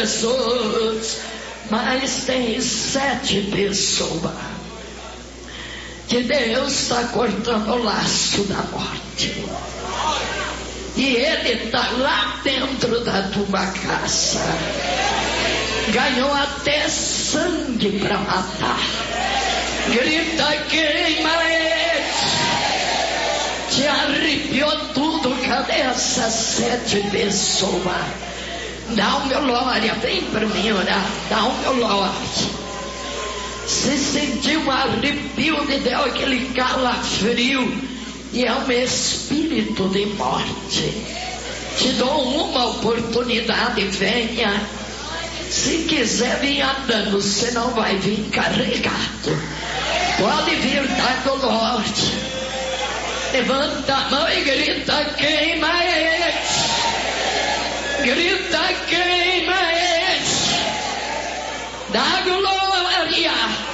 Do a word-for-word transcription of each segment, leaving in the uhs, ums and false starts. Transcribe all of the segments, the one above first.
Jesus. Mas tem sete pessoas que Deus está cortando o laço da morte. E Ele está lá dentro da tua casa. Ganhou até sangue para matar. Grita, queima ele. Te arrepiou tudo. Cadê essas sete pessoas? Dá um glória, vem para mim orar. Dá um glória. Se sentiu um arrepio de Deus, aquele calafrio, e é um espírito de morte. Te dou uma oportunidade, venha. Se quiser vir andando, você não vai vir carregado. Pode vir da glória. Levanta a mão e grita, queima eles. Grita, queima eles. Dá glória.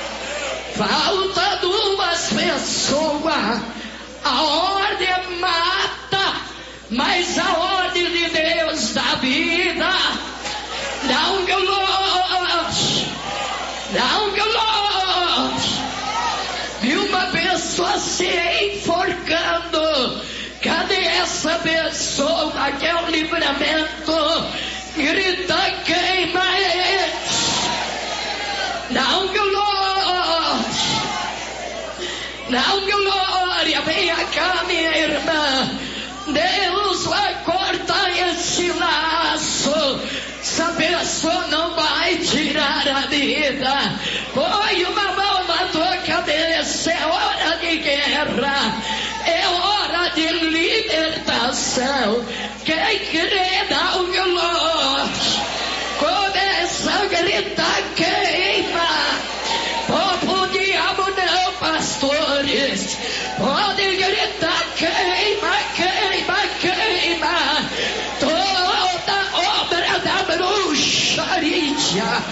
Falta duas pessoas. A ordem mata, mas a ordem de Deus dá vida. Dá um glória. Dá um glória. E uma pessoa se enforcando. Cadê essa pessoa que é o livramento? Grita, queima eles. Dá um glória. Dá um glória. Venha cá, minha irmã. Deus vai cortar esse laço. Essa pessoa não vai tirar a vida. Põe uma mão na tua cabeça. É hora de guerra. É hora de libertação. Quem crê dá um glória. Começa a gritar, queima. Povo diabo não, pastores. Pode gritar, queima, queima, queima. Toda obra da bruxaria,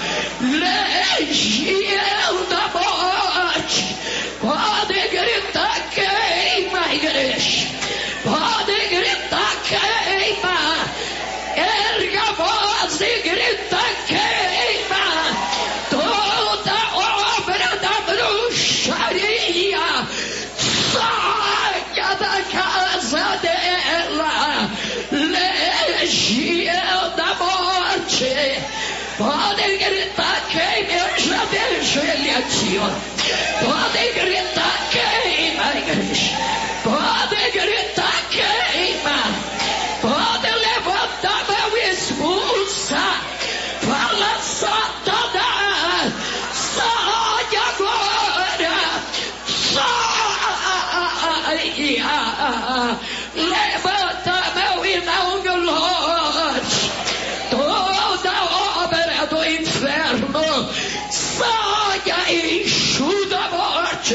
legião da morte. Pode gritar, queima, igreja. Pode gritar, queima. Erga a voz e grita, queima. Toda obra da bruxaria, saia da casa dela. Legião da morte. Podem gritar, queima. Eu já vejo ele aqui, ó. Podem gritar, queima, igreja. Podem gritar, queima. Podem levantar a mão e expulsa. Fala, Satanás, sai agora. Sai. Levanta a mão e dá um glória. Toda obra do inferno, saia e enxuga a morte.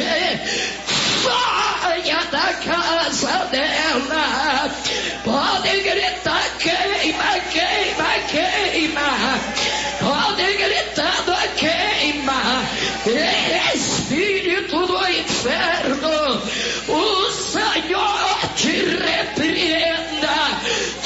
Saia da casa dela. Podem gritar, queima, queima, queima. Podem gritar, queima. Espírito do inferno, o Senhor te repreenda.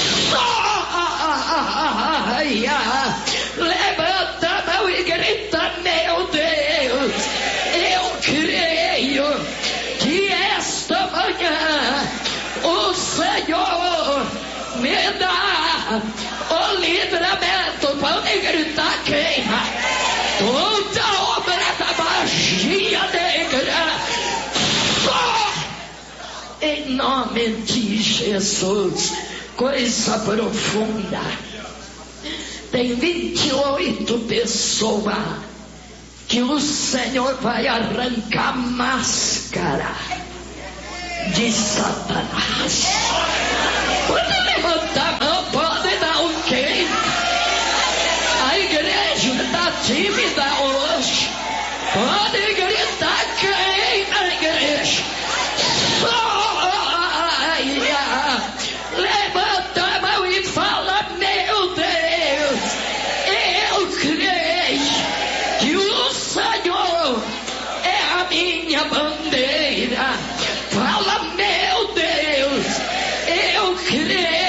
Saia. Levanta a mão e grita, meu Deus, eu creio que esta manhã o Senhor me dá o livramento. Pode gritar, queima. Toda obra da magia negra, só em nome de Jesus. Coisa profunda. Tem vinte e oito pessoas que o Senhor vai arrancar máscara de Satanás. Pode levantar a mão, pode dar um quem. A igreja está tímida hoje. Pode gritar, quem na igreja. Saia. Levanta a mão e fala, meu Deus, eu creio que o Senhor é a minha bandeira. Fala, meu Deus, eu creio